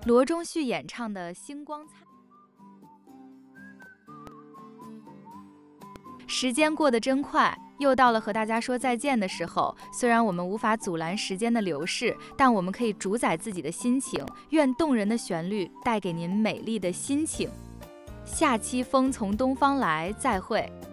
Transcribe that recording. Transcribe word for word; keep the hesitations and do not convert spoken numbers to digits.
罗中旭演唱的《星光灿》。时间过得真快，又到了和大家说再见的时候。虽然我们无法阻拦时间的流逝，但我们可以主宰自己的心情。愿动人的旋律带给您美丽的心情。下期风从东方来，再会。